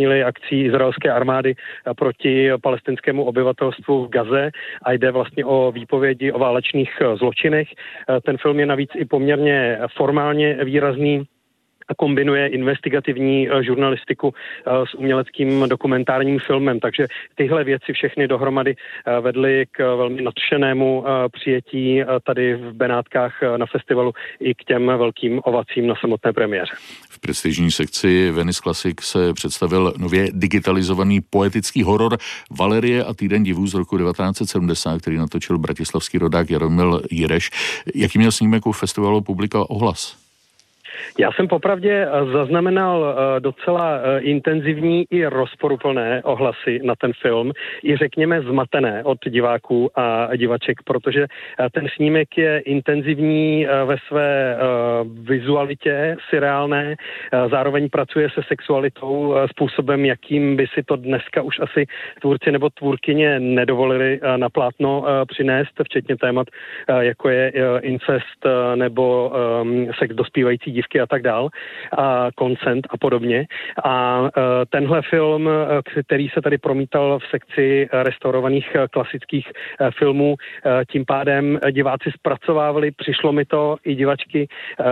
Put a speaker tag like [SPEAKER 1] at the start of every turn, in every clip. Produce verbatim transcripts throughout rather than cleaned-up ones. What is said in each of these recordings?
[SPEAKER 1] účastnili akcí izraelské armády proti palestinskému obyvatelstvu v Gaze a jde vlastně o výpovědi o válečných zločinech. Ten film je navíc i poměrně formálně výrazný a kombinuje investigativní žurnalistiku s uměleckým dokumentárním filmem. Takže tyhle věci všechny dohromady vedly k velmi nadšenému přijetí tady v Benátkách na festivalu i k těm velkým ovacím na samotné premiéře.
[SPEAKER 2] V prestižní sekci Venice Classic se představil nově digitalizovaný poetický horor Valerie a týden divů z roku devatenáct set sedmdesát, který natočil bratislavský rodák Jaromil Jireš. Jaký měl snímek u festivalu publika ohlas?
[SPEAKER 1] Já jsem popravdě zaznamenal docela intenzivní i rozporuplné ohlasy na ten film, i řekněme zmatené od diváků a divaček, protože ten snímek je intenzivní ve své vizualitě, surreálné, zároveň pracuje se sexualitou způsobem, jakým by si to dneska už asi tvůrci nebo tvůrkyně nedovolili na plátno přinést, včetně témat, jako je incest nebo sex dospívající dívky a tak dál, a consent a podobně. A tenhle film, který se tady promítal v sekci restaurovaných klasických filmů, tím pádem diváci zpracovávali, přišlo mi to i divačky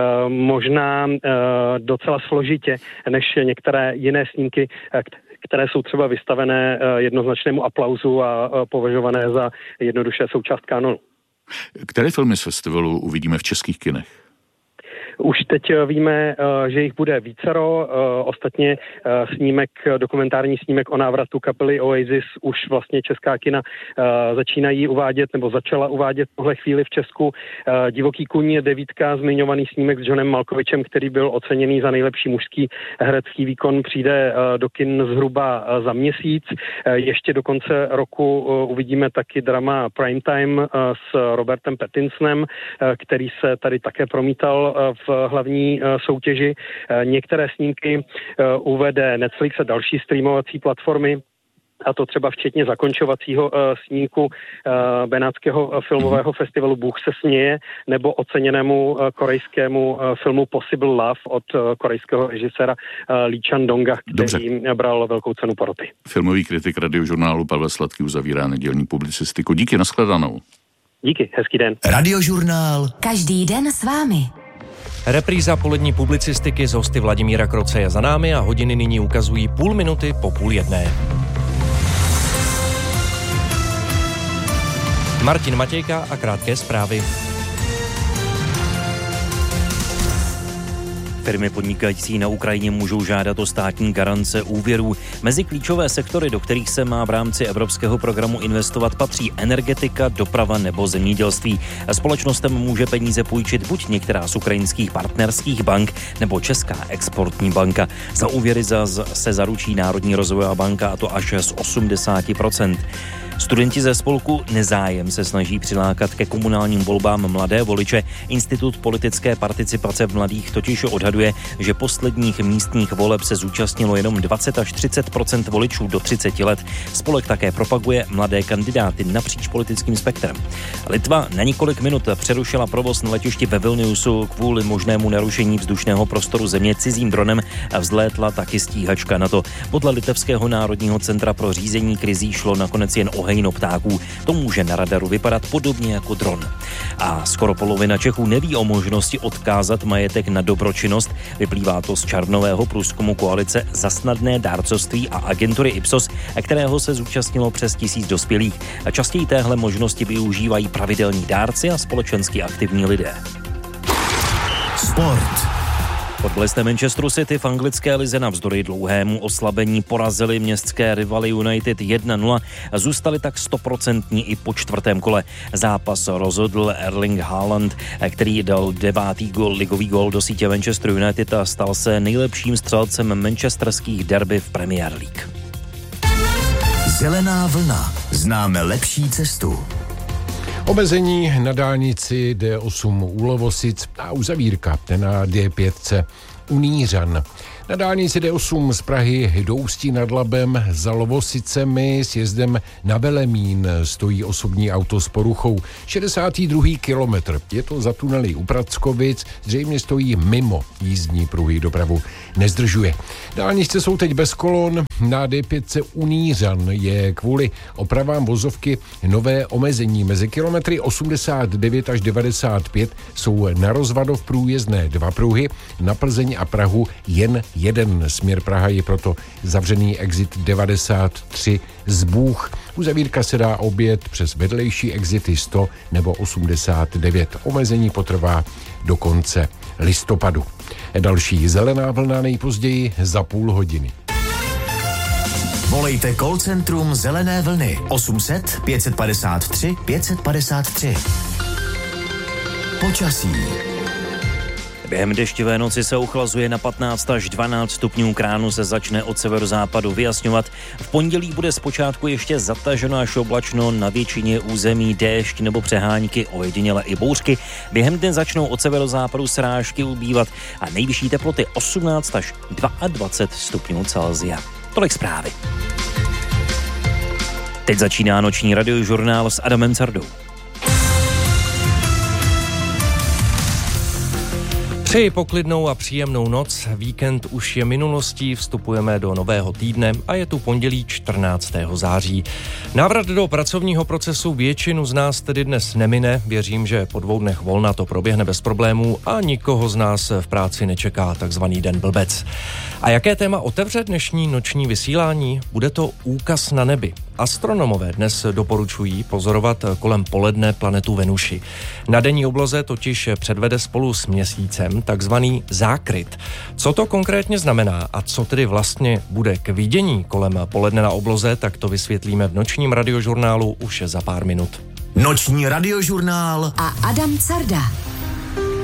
[SPEAKER 1] možná docela složitě, než některé jiné snímky, které jsou třeba vystavené jednoznačnému aplauzu a považované za jednoduše součást kanonu.
[SPEAKER 2] Které filmy z festivalu uvidíme v českých kinech?
[SPEAKER 1] Už teď víme, že jich bude vícero. Ostatně snímek, dokumentární snímek o návratu kapely Oasis už vlastně česká kina začínají uvádět, nebo začala uvádět v tohle chvíli v Česku. Divoký kůň je devítka, zmiňovaný snímek s Johnem Malkovičem, který byl oceněný za nejlepší mužský herecký výkon, přijde do kin zhruba za měsíc. Ještě do konce roku uvidíme taky drama Primetime s Robertem Pattinsonem, který se tady také promítal v hlavní soutěži. Některé snímky uvede Netflix a další streamovací platformy, a to třeba včetně zakončovacího uh, snímku uh, Benátského filmového festivalu Bůh se směje, nebo oceněnému uh, korejskému uh, filmu Possible Love od uh, korejského režiséra uh, Lee Chan-donga, který Dobře. bral velkou cenu poroty.
[SPEAKER 2] Filmový kritik Radiožurnálu Pavel Sladký uzavírá nedělní publicistiku. Díky, nashledanou.
[SPEAKER 1] Díky, hezký den.
[SPEAKER 3] Radiožurnál. Každý den s vámi.
[SPEAKER 4] Repríza polední publicistiky z hosty Vladimíra Kroce je za námi a hodiny nyní ukazují půl minuty po půl jedné. Martin Matějka a krátké zprávy. Firmy podnikající na Ukrajině můžou žádat o státní garance úvěrů. Mezi klíčové sektory, do kterých se má v rámci evropského programu investovat, patří energetika, doprava nebo zemědělství. Společnostem může peníze půjčit buď některá z ukrajinských partnerských bank nebo Česká exportní banka. Za úvěry se zaručí Národní rozvojová banka, a to až z osmdesát procent. Studenti ze spolku Nezájem se snaží přilákat ke komunálním volbám mladé voliče. Institut politické participace v mladých totiž odhaduje, že posledních místních voleb se zúčastnilo jenom dvacet až třicet procent voličů do třiceti let. Spolek také propaguje mladé kandidáty napříč politickým spektrem. Litva na několik minut přerušila provoz na letišti ve Vilniusu kvůli možnému narušení vzdušného prostoru země cizím dronem a vzlétla taky stíhačka NATO. Podle Litevského národního centra pro řízení krizí šlo nakonec jen o hejno ptáků. To může na radaru vypadat podobně jako dron. A skoro polovina Čechů neví o možnosti odkázat majetek na dobročinnost. Vyplývá to z červnového průzkumu koalice za snadné dárcovství a agentury Ipsos, kterého se zúčastnilo přes tisíc dospělých. A častěji téhle možnosti využívají pravidelní dárci a společensky aktivní lidé.
[SPEAKER 3] Sport.
[SPEAKER 4] Fotbalisté Manchesteru City v anglické lize navzdory dlouhému oslabení porazili městské rivaly United jedna nula a zůstali tak stoprocentní i po čtvrtém kole. Zápas rozhodl Erling Haaland, který dal devátý gol, ligový gol do sítě Manchester United a stal se nejlepším střelcem manchesterských derby v Premier League.
[SPEAKER 3] Zelená vlna. Známe lepší cestu.
[SPEAKER 5] Omezení na dálnici D osm u Lovosic a uzavírka na D pět u Nířan. Na dálnici D osm z Prahy do Ústí nad Labem za Lovosicemi s jezdem na Velemín stojí osobní auto s poruchou. šedesátý druhý kilometr. Je to za tunely u Prackovic, zřejmě stojí mimo jízdní pruhy, dopravu nezdržuje. Dálnice jsou teď bez kolon. Na D pět u Nýřan je kvůli opravám vozovky nové omezení. Mezi kilometry osmdesát devět až devadesát pět jsou na Rozvadov průjezdné dva pruhy, na Plzeň a Prahu jen jeden. Směr Praha je proto zavřený exit devadesát tři z Bůh. Uzavírka se dá objet přes vedlejší exity sto nebo osmdesát devět. Omezení potrvá do konce listopadu. Další zelená vlna nejpozději za půl hodiny.
[SPEAKER 3] Volejte call centrum Zelené vlny osm set pět padesát tři pět padesát tři. Počasí.
[SPEAKER 4] Během deštivé noci se ochlazuje na patnáct až dvanáct stupňů, k ránu se začne od severozápadu vyjasňovat. V pondělí bude zpočátku ještě zataženo až oblačno, na většině území déšť nebo přehánky, ojediněle i bouřky. Během dne začnou od severozápadu srážky ubývat a nejvyšší teploty osmnáct až dvacet dva stupňů Celsia. Tolik zprávy. Teď začíná noční radiožurnál s Adamem Cardou.
[SPEAKER 6] Přeji poklidnou a příjemnou noc. Víkend už je minulostí, vstupujeme do nového týdne a je tu pondělí čtrnáctého září. Návrat do pracovního procesu většinu z nás tedy dnes nemine. Věřím, že po dvou dnech volna to proběhne bez problémů a nikoho z nás v práci nečeká takzvaný den blbec. A jaké téma otevře dnešní noční vysílání? Bude to úkaz na nebi. Astronomové dnes doporučují pozorovat kolem poledne planetu Venuši. Na denní obloze totiž předvede spolu s měsícem takzvaný zákryt. Co to konkrétně znamená a co tedy vlastně bude k vidění kolem poledne na obloze, tak to vysvětlíme v nočním radiožurnálu už za pár minut.
[SPEAKER 3] Noční radiožurnál
[SPEAKER 7] a Adam Carda.